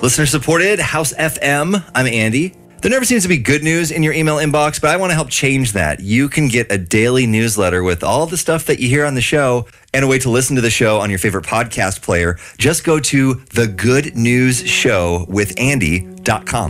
Listener supported, House FM. I'm Andy. There never seems to be good news in your email inbox, but I want to help change that. You can get a daily newsletter with all the stuff that you hear on the show and a way to listen to the show on your favorite podcast player. Just go to thegoodnewsshowwithandy.com.